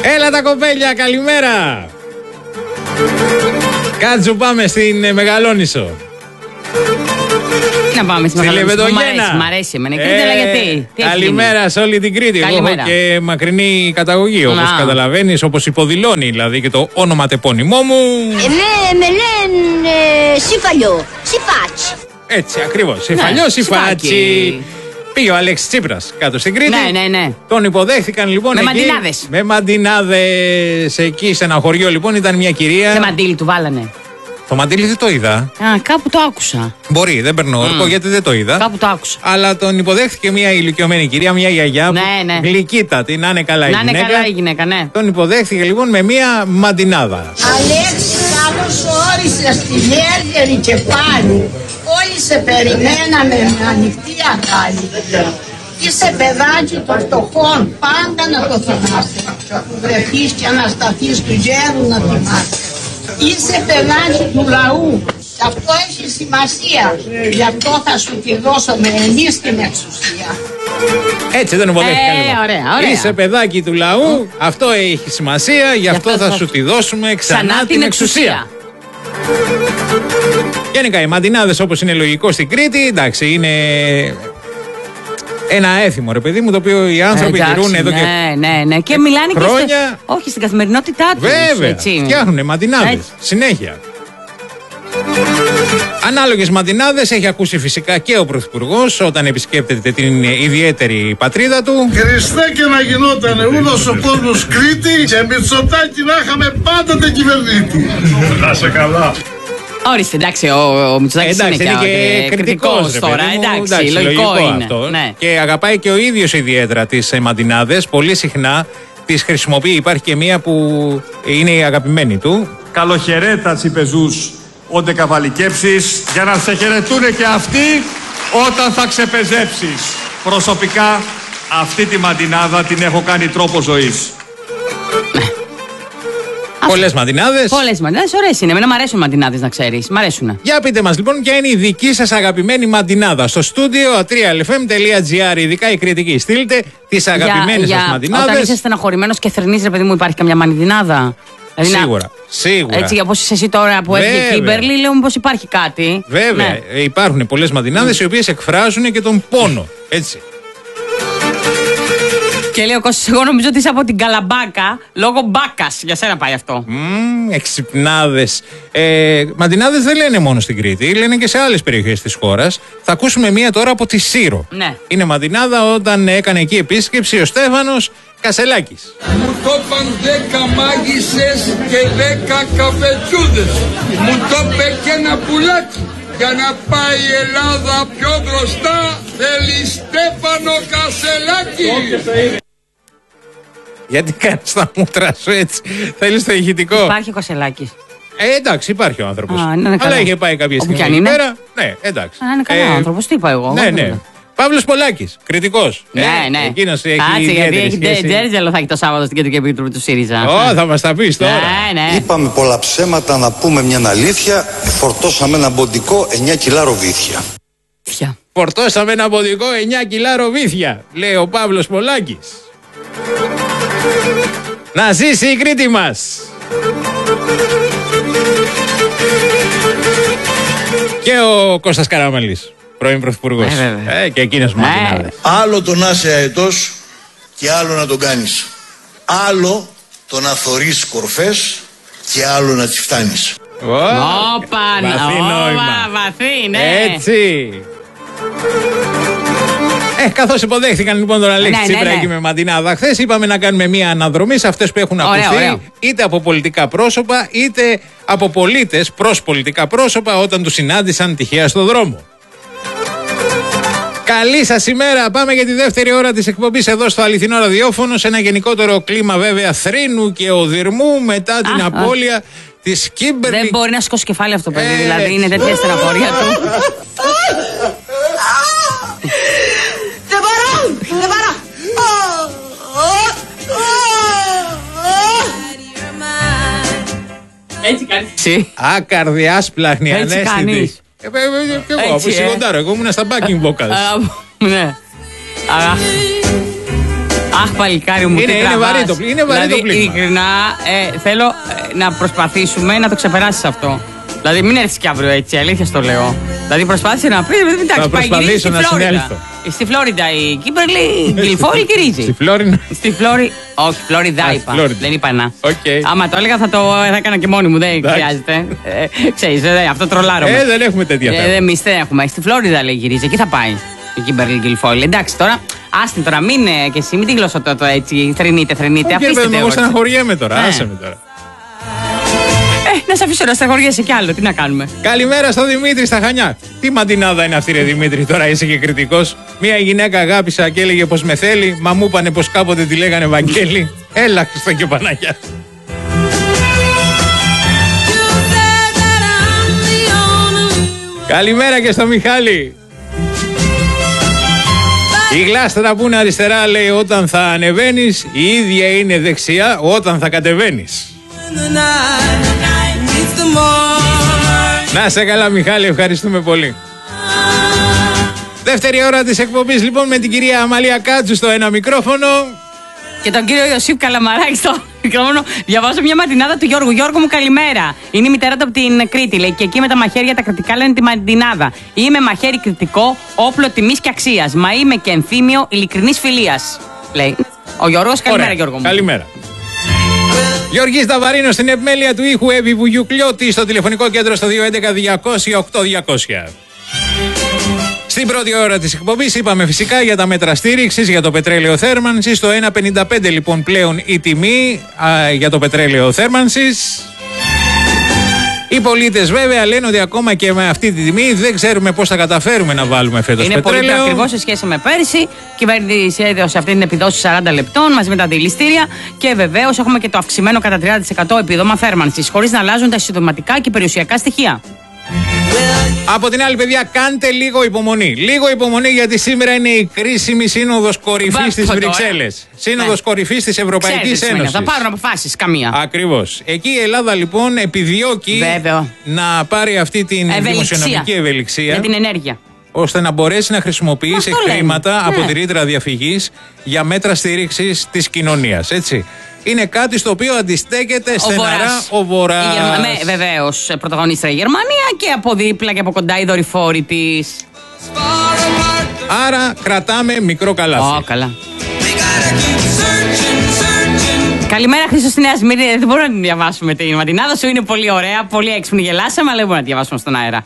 Έλα τα κοπέλια, καλημέρα. Κάτσου, πάμε στην Μεγαλόνισσο. Να πάμε στη Μεγαλόνισσο. Μ' αρέσει εμένα. Κρήτη, αλλά γιατί. Καλημέρα σε όλη την Κρήτη. Εγώ έχω και μακρινή καταγωγή, όπως καταλαβαίνεις, όπως υποδηλώνει δηλαδή και το όνομα τεπώνυμό μου. Με λένε Σιφαλιό, Σιφάτσι. Έτσι ακριβώς, Σιφαλιό, Σιφάτσι. Πήγε ο Αλέξης Τσίπρας κάτω στην Κρήτη. Ναι. Τον υποδέχθηκαν λοιπόν με εκεί. μαντινάδες. Με μαντινάδες. Εκεί σε ένα χωριό λοιπόν ήταν μια κυρία. Και μαντίλι του βάλανε. Το μαντίλι δεν το είδα. Κάπου το άκουσα. Μπορεί, δεν περνώ όρκο γιατί δεν το είδα. Κάπου το άκουσα. Αλλά τον υποδέχθηκε μια ηλικιωμένη κυρία, μια γιαγιά. Ναι. Γλυκύτατη, να είναι καλά η γυναίκα. Να είναι καλά η γυναίκα, ναι. Τον υποδέχθηκε λοιπόν με μια μαντινάδα. Αλέξη, καλώς όρισες στη Μέργερη και πάλι. Όλοι σε περιμέναμε με ανοιχτή αγκάλη. Είσαι παιδάκι των φτωχών, πάντα να το θυμάσαι. Που βρεθείς και ανασταθείς του γέρου να θυμάσαι. Είσαι παιδάκι του λαού. Και αυτό έχει σημασία. Γι' αυτό θα σου τη δώσουμε εμείς την εξουσία. Έτσι δεν υποδέχτηκα λίγο. Ωραία. Είσαι παιδάκι του λαού, αυτό έχει σημασία, γι' αυτό θα σου τη δώσουμε ξανά την εξουσία. Γενικά οι μαντινάδες, όπως είναι λογικό στην Κρήτη, εντάξει, είναι ένα έθιμο, ρε παιδί μου, το οποίο οι άνθρωποι τηρούν εδώ και ναι. Και μιλάνε χρόνια. Και όχι, στην καθημερινότητά τους. Βέβαια, φτιάχνουν μαντινάδες συνέχεια. Ανάλογες μαντινάδες έχει ακούσει φυσικά και ο Πρωθυπουργός όταν επισκέπτεται την ιδιαίτερη πατρίδα του. Χριστέ και να γινότανε ούδος ο κόσμος Κρήτη και Μητσοτάκη να είχαμε πάντοτε κυβερνήτη. Να σε καλά. Ορίστε, εντάξει, ο Μητσοτάκης είναι και κριτικός τώρα, εντάξει, λογικό είναι. Αυτό. Ναι. Και αγαπάει και ο ίδιος ιδιαίτερα τις μαντινάδες, πολύ συχνά τις χρησιμοποιεί. Υπάρχει και μία που είναι η αγαπημένη του. Καλοχαιρέτα τσιπεζούς όντε καβαλικέψεις για να σε χαιρετούνε και αυτοί όταν θα ξεπεζέψεις. Προσωπικά αυτή τη μαντινάδα την έχω κάνει τρόπο ζωής. Πολλές μαντινάδες. Ωραίες είναι. Εμένα μου αρέσουν μαντινάδες, να ξέρεις. Μ' αρέσουν. Για πείτε μας λοιπόν ποια είναι η δική σας αγαπημένη μαντινάδα. Στο στούντιο atrialfm.gr, ειδικά η κριτική. Στείλτε τις αγαπημένες σας μαντινάδες. Όταν είσαι στεναχωρημένος και θρηνείς, ρε παιδί μου, υπάρχει καμιά μαντινάδα. Σίγουρα. Έτσι, όπως είσαι εσύ τώρα που έφυγε η Κίμπερλι, λέω πως υπάρχει κάτι. Βέβαια. Υπάρχουν πολλές μαντινάδες οι οποίες εκφράζουν και τον πόνο. Έτσι. Και λέει ο Κώστας, εγώ νομίζω ότι είσαι από την Καλαμπάκα λόγω μπάκας. Για σένα πάει αυτό. Εξυπνάδες. Μαντινάδες δεν λένε μόνο στην Κρήτη, λένε και σε άλλες περιοχές της χώρας. Θα ακούσουμε μία τώρα από τη Σύρο. Ναι. Είναι μαντινάδα όταν έκανε εκεί επίσκεψη ο Στέφανος Κασελάκης. Μου το είπαν 10 μάγισσες και 10 καφετσούδες. Μου το είπε και ένα πουλάκι. Για να πάει η Ελλάδα πιο μπροστά θέλει Στέφανο Κασελάκη. Γιατί κάνεις τα μούτρα σου έτσι? Θέλεις το ηχητικό? Υπάρχει ο Κασελάκης. Εντάξει, υπάρχει ο άνθρωπος. Αλλά είχε πάει κάποια στιγμή εκεί πέρα. Ναι, εντάξει. Είναι καλά άνθρωπος, τι είπα εγώ. Ναι. Παύλος Πολάκης, κριτικός. Ναι. Εκείνος έχει Κάτσε, γιατί έχει σχέση. τζέρτζελο θα έχει το Σάββατο στην Κεντρική Επιτροπή του ΣΥΡΙΖΑ. Θα μας τα πεις τώρα. Ναι. Είπαμε πολλά ψέματα, να πούμε μια αλήθεια. Φορτώσαμε ένα μποντικό 9 κιλά ροβίθια. Φορτώσαμε ένα μποντικό 9 κιλά ροβίθια, λέει ο Παύλος Πολάκης. Να ζήσει η Κρήτη μας. Και ο Κώστας Καραμανλής, πρώην Πρωθυπουργός. Και εκείνος μαντινάδες. Άλλο το να είσαι αετός και άλλο να τον κάνεις. Άλλο το να θωρείς κορφές και άλλο να τις φτάνεις. Βαθύ νόημα. Βαθύ, ναι. Έτσι. Καθώς υποδέχθηκαν λοιπόν τον Αλέξη Τσίπρα εκεί με μαντινάδα χθες, είπαμε να κάνουμε μια αναδρομή σε αυτές που έχουν ακουστεί είτε από πολιτικά πρόσωπα είτε από πολίτες προς πολιτικά πρόσωπα όταν τους συνάντησαν τυχαία στο δρόμο. Καλή σας ημέρα. Πάμε για τη δεύτερη ώρα της εκπομπής εδώ στο Αληθινό Ραδιόφωνο, σε ένα γενικότερο κλίμα βέβαια θρήνου και οδυρμού μετά την απώλεια της Κίμπερλι. Δεν μπορεί να σηκώσει κεφάλι αυτό το παιδί, δηλαδή είναι τέτοια στεναχωρία του. Δεν παρά. Έτσι κάνεις. Άκαρδη, άσπλαχνη, ανέστητη. Και εγώ από σιγοντάρω, εγώ ήμουν στα backing vocals. Ναι. Αχ, παλικάρι μου, είναι βαρύ το πλήγμα. Ειλικρινά, θέλω να προσπαθήσουμε να το ξεπεράσεις αυτό. Δηλαδή, μην έρθεις κι αύριο έτσι, αλήθεια στο λέω. Δηλαδή, προσπάθησε να πει: εντάξει, πάει γυρίζει στη Φλόριντα. Στη Φλόριντα η Κίμπερλι Γκιλφόιλ γυρίζει. Στη Φλόριντα. Όχι, Φλόριντα είπα. Δεν είπα να. Άμα το έλεγα θα έκανα και μόνη μου, δεν χρειάζεται. Ξέρεις, αυτό τρολάρω. Δεν έχουμε τέτοια θέματα. Εμείς δεν έχουμε. Στη Φλόριντα λέει γυρίζει, εκεί θα πάει η Κίμπερλι Γκιλφόιλ. Εντάξει τώρα, άστη τώρα, μην και εσύ, μην τη γλώσσα το έτσι. Θρυνείτε. Αφήστε με, εγώ στεναχωριέμαι τώρα, άσε με τώρα. Να σε αφήσω να στεναχωριέσαι κι άλλο, τι να κάνουμε. Καλημέρα στο Δημήτρη στα Χανιά. Τι μαντινάδα είναι αυτή, ρε Δημήτρη, τώρα είσαι και κριτικός. Μία γυναίκα αγάπησα και έλεγε πως με θέλει, μα μου είπανε πως κάποτε τη λέγανε Βαγγέλη. Έλα, Χριστό και Παναγιά. Καλημέρα και στο Μιχάλη. Η γλάστρα που είναι αριστερά λέει όταν θα ανεβαίνεις, η ίδια είναι δεξιά όταν θα κατεβαίνεις. Να σε καλά Μιχάλη, ευχαριστούμε πολύ. Δεύτερη ώρα της εκπομπής λοιπόν με την κυρία Αμαλία Κάτσου στο ένα μικρόφωνο και τον κύριο Ιωσήφ Καλαμαράκη στο μικρόφωνο. Διαβάζω μια μαντινάδα του Γιώργου. Γιώργο μου, καλημέρα. Είναι η μητέρα του από την Κρήτη, λέει, και εκεί με τα μαχαίρια τα κρατικά λένε τη μαντινάδα. Είμαι μαχαίρι κριτικό, όπλο τιμής και αξίας. Μα είμαι και ενθύμιο ειλικρινής φιλίας. Λέει ο Γιώργος. Καλημέρα, Γιώργο μου. Καλημέρα. Γιώργης Δαβαρίνος στην επιμέλεια του ήχου, Εύη Βουγιουκλιώτη στο τηλεφωνικό κέντρο στο 211-200-8200. Στην πρώτη ώρα της εκπομπής είπαμε φυσικά για τα μέτρα στήριξης για το πετρέλαιο θέρμανσης. Στο 1,55 λοιπόν πλέον η τιμή για το πετρέλαιο θέρμανσης. Οι πολίτες βέβαια λένε ότι ακόμα και με αυτή τη τιμή δεν ξέρουμε πώς θα καταφέρουμε να βάλουμε φέτος πετρέλαιο. Είναι πολύ ακριβώς σε σχέση με πέρυσι. Η κυβέρνηση έδωσε αυτή την επιδόση 40 λεπτών μαζί με τα αντιληστήρια. Και βεβαίως έχουμε και το αυξημένο κατά 30% επίδομα θέρμανσης, χωρίς να αλλάζουν τα εισοδηματικά και περιουσιακά στοιχεία. Από την άλλη, παιδιά, κάντε λίγο υπομονή. Λίγο υπομονή, γιατί σήμερα είναι η κρίσιμη σύνοδος κορυφής της Βρυξέλλες. Σύνοδος κορυφής της Ευρωπαϊκής Ένωσης. Θα πάρουν αποφάσεις, καμία. Ακριβώς. Εκεί η Ελλάδα λοιπόν επιδιώκει να πάρει αυτή την δημοσιονομική ευελιξία. Για την ενέργεια. Ώστε να μπορέσει να χρησιμοποιήσει χρήματα από τη ρήτρα διαφυγής για μέτρα στήριξης της κοινωνίας. Έτσι. Είναι κάτι στο οποίο αντιστέκεται στεναρά ο Βορράς. Βεβαίως, πρωταγωνίστρια η Γερμανία και από δίπλα και από κοντά οι δορυφόροι της. Άρα κρατάμε μικρό καλάθι. Καλά. Καλημέρα, Χρήστο στη Νέα Σμύρνη. Δεν μπορούμε να την διαβάσουμε την ματινάδα σου. Είναι πολύ ωραία, πολύ έξυπνη, γελάσαμε, αλλά δεν μπορούμε να την διαβάσουμε στον αέρα.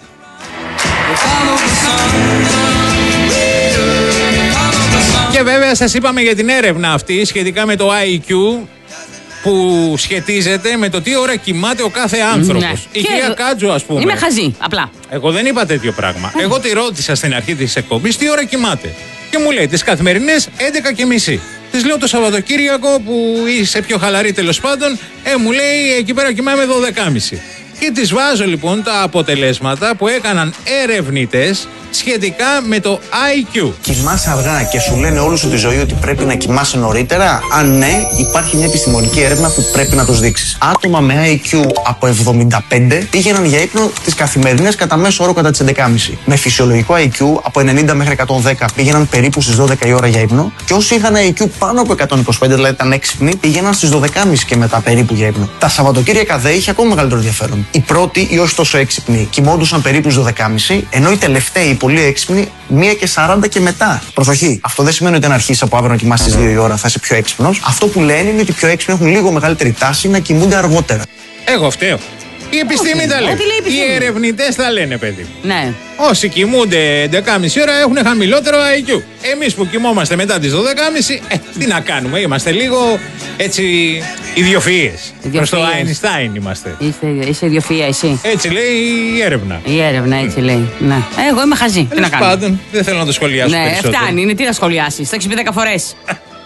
Και βέβαια σας είπαμε για την έρευνα αυτή σχετικά με το IQ που σχετίζεται με το τι ώρα κοιμάται ο κάθε άνθρωπος. Η κυρία Κάτζου, ας πούμε. Είμαι χαζή, απλά. Εγώ δεν είπα τέτοιο πράγμα. Εγώ τη ρώτησα στην αρχή της εκπομπής τι ώρα κοιμάται. Και μου λέει τις καθημερινές 11:30. Της λέω το Σαββατοκύριακο που είσαι πιο χαλαρή τέλος πάντων, μου λέει εκεί πέρα κοιμάμαι 12:30. Και τις βάζω λοιπόν τα αποτελέσματα που έκαναν ερευνητές σχετικά με το IQ. Κοιμάσαι αργά και σου λένε όλη σου τη ζωή ότι πρέπει να κοιμάσαι νωρίτερα. Αν ναι, υπάρχει μια επιστημονική έρευνα που πρέπει να τους δείξεις. Άτομα με IQ από 75 πήγαιναν για ύπνο τις καθημερινές κατά μέσο όρο κατά τις 11:30. Με φυσιολογικό IQ από 90 μέχρι 110 πήγαιναν περίπου στις 12 η ώρα για ύπνο. Και όσοι είχαν IQ πάνω από 125, δηλαδή ήταν έξυπνοι, πήγαιναν στις 12:30 και μετά περίπου για ύπνο. Τα Σαββατοκύριακα δε είχε ακόμα μεγαλύτερο ενδιαφέρον. Οι πρώτοι, ή όχι τόσο έξυπνοι, κοιμόντουσαν περίπου στις 12:30, ενώ οι τελευταίοι, πολύ έξυπνοι, 1:40 και μετά. Προσοχή. Αυτό δεν σημαίνει ότι αν αρχίσει από αύριο να κοιμάσαι στις 2 η ώρα θα είσαι πιο έξυπνος. Αυτό που λένε είναι ότι οι πιο έξυπνοι έχουν λίγο μεγαλύτερη τάση να κοιμούνται αργότερα. Εγώ φταίω. Η επιστήμη τα λέει. Οι ερευνητές τα λένε, παιδί. Ναι. Όσοι κοιμούνται 11:30 ώρα έχουν χαμηλότερο IQ. Εμείς που κοιμόμαστε μετά τις 12:30, τι να κάνουμε, είμαστε λίγο έτσι ιδιοφυΐες. Προς το Einstein είμαστε. Είσαι ιδιοφυΐα εσύ. Έτσι λέει η έρευνα. Η έρευνα έτσι λέει. Ναι. Εγώ είμαι χαζή. Τι να κάνω. Πάντων, δεν θέλω να το σχολιάσω περισσότερο. Ναι, φτάνει. Είναι τι να σχολιάσεις. Το έχεις πει 10 φορές.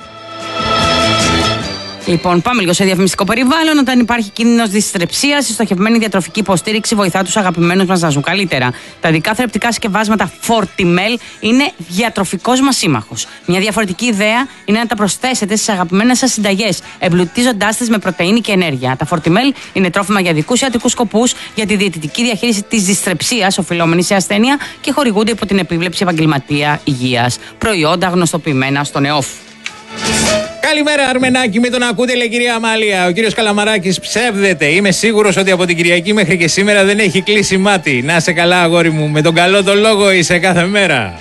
Λοιπόν, πάμε λίγο σε διαφημιστικό περιβάλλον. Όταν υπάρχει κίνδυνος δυστρεψίας, η στοχευμένη διατροφική υποστήριξη βοηθά τους αγαπημένους μας να ζουν καλύτερα. Τα δικά θρεπτικά συσκευάσματα Fortimel είναι διατροφικός μας σύμμαχος. Μια διαφορετική ιδέα είναι να τα προσθέσετε στις αγαπημένες σας συνταγές, εμπλουτίζοντάς τις με πρωτεΐνη και ενέργεια. Τα Fortimel είναι τρόφιμα για δικούς ιατρικούς σκοπούς, για τη διαιτητική διαχείριση της δυστρεψίας, οφειλόμενης σε ασθένεια, και χορηγούνται υπό την επίβλεψη επαγγελματία υγείας. Προϊόντα γνωστοποιημένα στον ΕΟΦ. Καλημέρα, Αρμενάκη, με τον ακούτε, λέει κυρία Αμάλια. Ο κύριος Καλαμαράκης ψεύδεται. Είμαι σίγουρος ότι από την Κυριακή μέχρι και σήμερα δεν έχει κλείσει μάτι. Να σε καλά, αγόρι μου. Με τον καλό τον λόγο είσαι κάθε μέρα.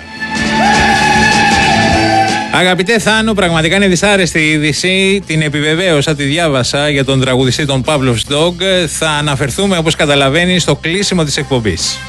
Αγαπητέ Θάνο, πραγματικά είναι δυσάρεστη η είδηση. Την επιβεβαίωσα, τη διάβασα για τον τραγουδιστή των Pavlov's Dog. Θα αναφερθούμε, όπως καταλαβαίνεις, στο κλείσιμο της εκπομπής.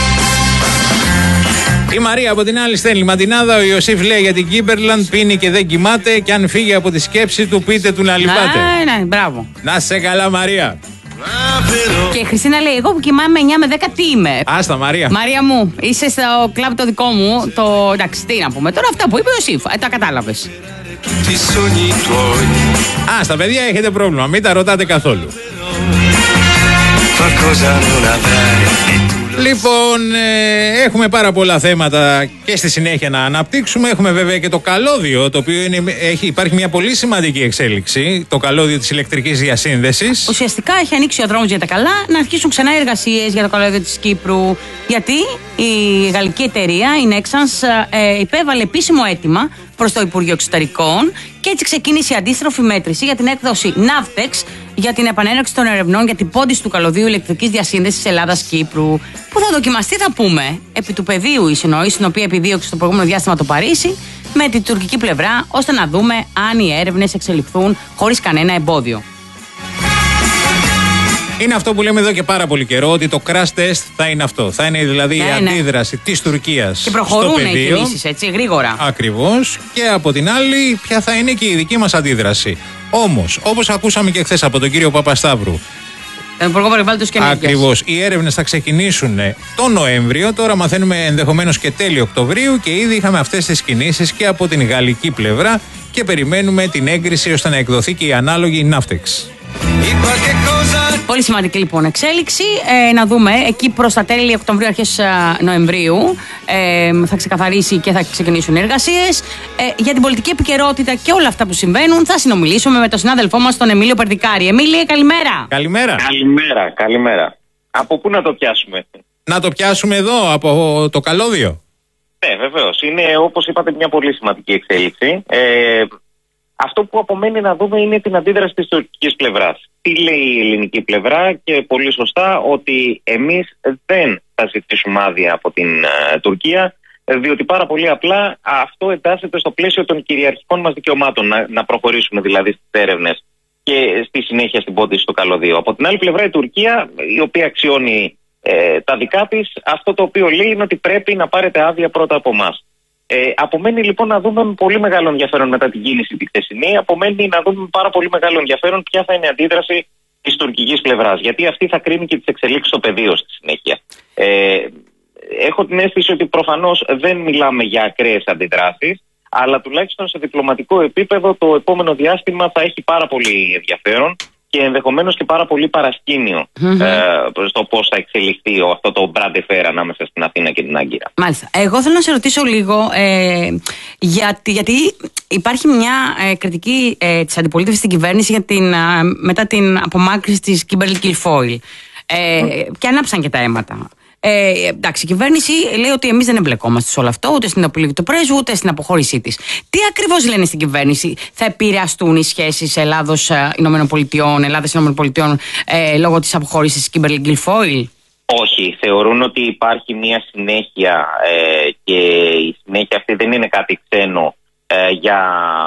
Η Μαρία από την άλλη στέλνει μαντινάδα. Ο Ιωσήφ λέει για την Κίμπερλαντ: πίνει και δεν κοιμάται. Και αν φύγει από τη σκέψη του, πείτε του να λυπάται. Ναι, μπράβο. Να σε καλά, Μαρία. Και η Χριστίνα λέει: εγώ που κοιμάμαι 9 με 10, τι είμαι. Άστα, Μαρία. Μαρία μου, είσαι στο κλαμπ το δικό μου. Εντάξει, τι να πούμε τώρα, αυτά που είπε ο Ιωσήφ. Τα κατάλαβες. Άστα, παιδιά, έχετε πρόβλημα. Μην τα ρωτάτε καθόλου. Λοιπόν, έχουμε πάρα πολλά θέματα και στη συνέχεια να αναπτύξουμε. Έχουμε βέβαια και το καλώδιο, το οποίο υπάρχει μια πολύ σημαντική εξέλιξη. Το καλώδιο της ηλεκτρικής διασύνδεσης. Ουσιαστικά έχει ανοίξει ο δρόμος για τα καλά να αρχίσουν ξανά εργασίες για το καλώδιο της Κύπρου. Γιατί η γαλλική εταιρεία, η Nexans, υπέβαλε επίσημο αίτημα προς το Υπουργείο Εξωτερικών και έτσι ξεκίνησε η αντίστροφη μέτρηση για την έκδοση Navtex για την επανέναρξη των ερευνών για την πόντιση του καλωδίου ηλεκτρικής διασύνδεσης Ελλάδας-Κύπρου, που θα δοκιμαστεί, θα πούμε, επί του πεδίου η συνόηση, την οποία επιδίωξε στο προηγούμενο διάστημα το Παρίσι, με την τουρκική πλευρά, ώστε να δούμε αν οι έρευνες εξελιχθούν χωρίς κανένα εμπόδιο. Είναι αυτό που λέμε εδώ και πάρα πολύ καιρό, ότι το crash test θα είναι αυτό. Θα είναι δηλαδή η αντίδραση της Τουρκίας στο πεδίο. Και προχωρούν οι κινήσεις, έτσι, γρήγορα. Ακριβώς. Και από την άλλη, ποια θα είναι και η δική μας αντίδραση. Όμως, όπως ακούσαμε και χθες από τον κύριο Παπασταύρου, Υπουργό Περιβάλλοντος και Ενέργειας. Ακριβώς. Οι έρευνες θα ξεκινήσουν τον Νοέμβριο. Τώρα μαθαίνουμε ενδεχομένως και τέλη Οκτωβρίου και ήδη είχαμε αυτές τις κινήσεις και από την γαλλική πλευρά και περιμένουμε την έγκριση ώστε να εκδοθεί και η ανάλογη Navtex. Πολύ σημαντική λοιπόν εξέλιξη. Να δούμε, εκεί προς τα τέλη Οκτωβρίου, αρχές Νοεμβρίου θα ξεκαθαρίσει και θα ξεκινήσουν οι εργασίες. Για την πολιτική επικαιρότητα και όλα αυτά που συμβαίνουν θα συνομιλήσουμε με τον συνάδελφό μας, τον Εμίλιο Περδικάρη. Εμίλιο, καλημέρα. Καλημέρα. Καλημέρα. Από πού να το πιάσουμε? Να το πιάσουμε εδώ, από το καλώδιο. Ναι, βεβαίως. Είναι, όπως είπατε, μια πολύ σημαντική εξέλιξη. Αυτό που απομένει να δούμε είναι την αντίδραση της τουρκικής πλευράς. Τι λέει η ελληνική πλευρά, και πολύ σωστά, ότι εμείς δεν θα ζητήσουμε άδεια από την Τουρκία, διότι πάρα πολύ απλά αυτό εντάσσεται στο πλαίσιο των κυριαρχικών μας δικαιωμάτων, να προχωρήσουμε δηλαδή στις έρευνες και στη συνέχεια στην πόντιση στο καλωδίο. Από την άλλη πλευρά η Τουρκία, η οποία αξιώνει τα δικά της, αυτό το οποίο λέει είναι ότι πρέπει να πάρετε άδεια πρώτα από εμάς. Απομένει λοιπόν να δούμε με πολύ μεγάλο ενδιαφέρον μετά την κίνηση τη χθεσινή, απομένει να δούμε με πάρα πολύ μεγάλο ενδιαφέρον ποια θα είναι η αντίδραση της τουρκικής πλευράς. Γιατί αυτή θα κρίνει και τις εξελίξεις στο πεδίο στη συνέχεια. Έχω την αίσθηση ότι προφανώς δεν μιλάμε για ακραίες αντιδράσεις, αλλά τουλάχιστον σε διπλωματικό επίπεδο το επόμενο διάστημα θα έχει πάρα πολύ ενδιαφέρον και ενδεχομένως και πάρα πολύ παρασκήνιο στο πώς θα εξελιχθεί αυτό το μπράντε φέρ ανάμεσα στην Αθήνα και την Άγκυρα. Μάλιστα. Εγώ θέλω να σε ρωτήσω λίγο, γιατί υπάρχει μια κριτική της αντιπολίτευσης στην κυβέρνηση μετά την απομάκρυνση της Kimberly Guilfoyle. Και ανάψαν και τα αίματα. Εντάξει, η κυβέρνηση λέει ότι εμείς δεν εμπλεκόμαστε σε όλο αυτό, ούτε στην απολύτω του πρέσβου, ούτε στην αποχώρησή της. Τι ακριβώς λένε στην κυβέρνηση? Θα επηρεαστούν οι σχέσεις Ελλάδος-Ηνωμένων Πολιτειών λόγω της αποχώρησης της Kimberly Guilfoyle? Όχι, θεωρούν ότι υπάρχει μια συνέχεια και η συνέχεια αυτή δεν είναι κάτι ξένο για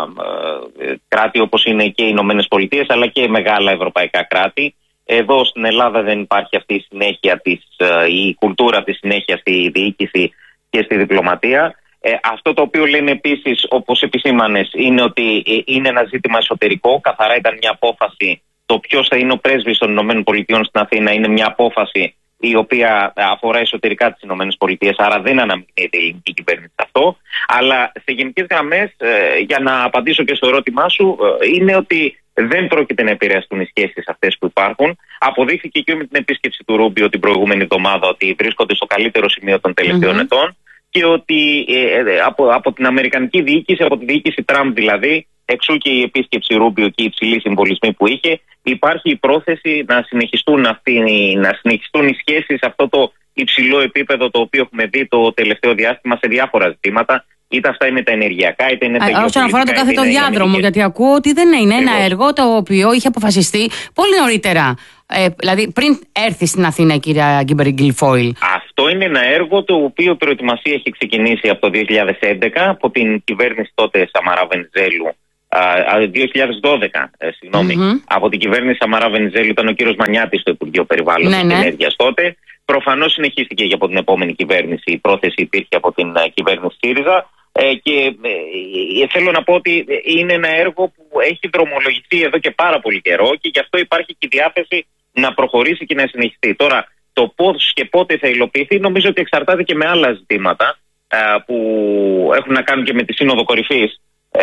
κράτη όπως είναι και οι Ηνωμένες Πολιτείες, αλλά και μεγάλα ευρωπαϊκά κράτη. Εδώ στην Ελλάδα δεν υπάρχει αυτή η συνέχεια η κουλτούρα της συνέχειας στη διοίκηση και στη διπλωματία. Αυτό το οποίο λένε επίσης, όπως επισήμανες, είναι ότι είναι ένα ζήτημα εσωτερικό. Καθαρά ήταν μια απόφαση, το ποιος θα είναι ο πρέσβης των ΗΠΑ στην Αθήνα είναι μια απόφαση η οποία αφορά εσωτερικά τις ΗΠΑ, άρα δεν αναμειγνύεται η ελληνική κυβέρνηση αυτό. Αλλά σε γενικές γραμμές, για να απαντήσω και στο ερώτημά σου, είναι ότι δεν πρόκειται να επηρεαστούν οι σχέσεις αυτές που υπάρχουν. Αποδείχθηκε και με την επίσκεψη του Ρούμπιο την προηγούμενη εβδομάδα ότι βρίσκονται στο καλύτερο σημείο των τελευταίων ετών και ότι από την αμερικανική διοίκηση, από τη διοίκηση Τραμπ δηλαδή, εξού και η επίσκεψη Ρούμπιο και οι υψηλοί συμβολισμοί που είχε, υπάρχει η πρόθεση να συνεχιστούν οι σχέσεις σε αυτό το υψηλό επίπεδο το οποίο έχουμε δει το τελευταίο διάστημα σε διάφορα ζητήματα είτε αυτά είναι τα ενεργειακά, είτε είναι τα γεωπολιτικά. Όσον αφορά το κάθετο διάδρομο, γιατί ακούω ότι δεν είναι ένα έργο το οποίο είχε αποφασιστεί πολύ νωρίτερα. Δηλαδή πριν έρθει στην Αθήνα η κυρία Γκίμπερι-Γκιλφόιλ. Αυτό είναι ένα έργο το οποίο προετοιμασία έχει ξεκινήσει από το 2011 από την κυβέρνηση τότε Σαμαρά Βενιζέλου. 2012, συγγνώμη. Από την κυβέρνηση Σαμαρά Βενιζέλου ήταν ο κύριος Μανιάτης στο Υπουργείο Περιβάλλοντος και Ενέργειας τότε. Προφανώς συνεχίστηκε και από την επόμενη κυβέρνηση. Η πρόθεση υπήρχε από την κυβέρνηση ΣΥΡΙΖΑ. Και θέλω να πω ότι είναι ένα έργο που έχει δρομολογηθεί εδώ και πάρα πολύ καιρό και γι' αυτό υπάρχει και η διάθεση να προχωρήσει και να συνεχιστεί. Τώρα, το πώς και πότε θα υλοποιηθεί νομίζω ότι εξαρτάται και με άλλα ζητήματα που έχουν να κάνουν και με τη Σύνοδο Κορυφής.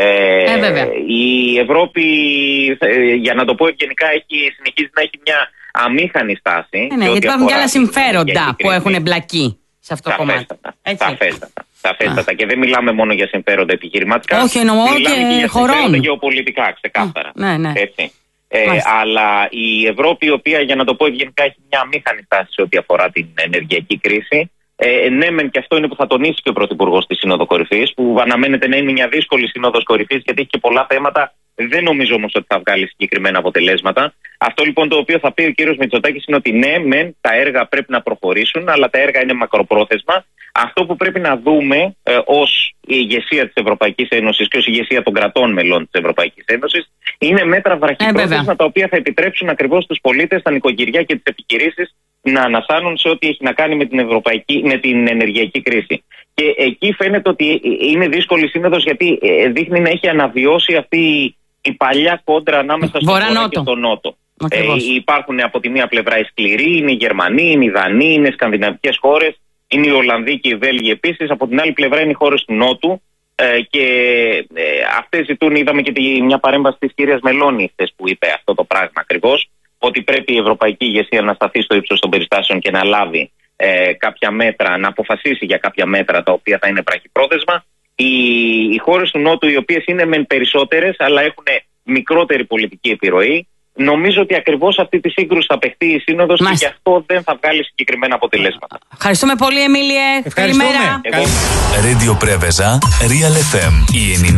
Η Ευρώπη, για να το πω ευγενικά, συνεχίζει να έχει μια αμήχανη στάση. Γιατί υπάρχουν και άλλα συμφέροντα που έχουν εμπλακεί σε αυτό το κομμάτι. Σαφέστατα. Και δεν μιλάμε μόνο για συμφέροντα επιχειρηματικά. Όχι, εννοώ και για χωρών. συμφέροντα γεωπολιτικά, ξεκάθαρα. Έτσι. Αλλά η Ευρώπη, η οποία, για να το πω ευγενικά, έχει μια αμήχανη στάση σε ό,τι αφορά την ενεργειακή κρίση. Ναι, μεν και αυτό είναι που θα τονίσει και ο Πρωθυπουργός στη Σύνοδο Κορυφής, που αναμένεται να είναι μια δύσκολη Σύνοδος Κορυφής, γιατί έχει και πολλά θέματα. Δεν νομίζω όμως ότι θα βγάλει συγκεκριμένα αποτελέσματα. Αυτό λοιπόν το οποίο θα πει ο κύριος Μητσοτάκης είναι ότι ναι, μεν τα έργα πρέπει να προχωρήσουν, αλλά τα έργα είναι μακροπρόθεσμα. Αυτό που πρέπει να δούμε ως η ηγεσία της Ευρωπαϊκής Ένωσης και ως ηγεσία των κρατών μελών της Ευρωπαϊκής Ένωσης είναι μέτρα βραχυπρόθεσμα τα οποία θα επιτρέψουν ακριβώς στους πολίτες, τα νοικοκυριά και τις επιχειρήσεις να ανασάνουν σε ό,τι έχει να κάνει με την ενεργειακή κρίση. Και εκεί φαίνεται ότι είναι δύσκολη σύνοδος, γιατί δείχνει να έχει αναβιώσει αυτή η παλιά κόντρα ανάμεσα στον Βορρά και στον Νότο. Υπάρχουν από τη μία πλευρά οι σκληροί, είναι οι Γερμανοί, είναι οι Δανείοι, είναι οι σκανδιναβικές χώρες, είναι οι Ολλανδοί και οι Βέλγοι επίσης. Από την άλλη πλευρά είναι οι χώρες του Νότου. Και αυτές ζητούν, είδαμε και μια παρέμβαση της κυρίας Μελώνη χθες που είπε αυτό το πράγμα ακριβώς, ότι πρέπει η ευρωπαϊκή ηγεσία να σταθεί στο ύψος των περιστάσεων και να λάβει κάποια μέτρα, να αποφασίσει για κάποια μέτρα τα οποία θα είναι βραχυπρόθεσμα. Οι χώρες του Νότου, οι οποίες είναι μεν περισσότερες αλλά έχουν μικρότερη πολιτική επιρροή, νομίζω ότι ακριβώς αυτή τη σύγκρουση θα παιχτεί η Σύνοδος και γι' αυτό δεν θα βγάλει συγκεκριμένα αποτελέσματα. Ευχαριστούμε πολύ, Εμίλιε. Καλημέρα. Radio Preveza, Real FM.